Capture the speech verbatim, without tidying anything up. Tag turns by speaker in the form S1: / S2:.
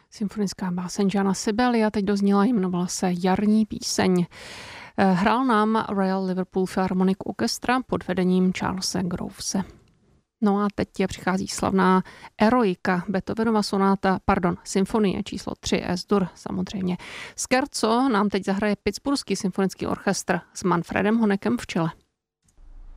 S1: Symfonická báseň Jeana Sibelia teď dozněla, jmenovala se Jarní píseň. Hrál nám Royal Liverpool Philharmonic Orchestra pod vedením Charlese Grovese. No a teď je přichází slavná Eroika, Beethovenova sonáta, pardon, symfonie číslo tři S-dur samozřejmě. Scherzo nám teď zahraje Pittsburghský symfonický orchestr s Manfredem Honeckem v čele.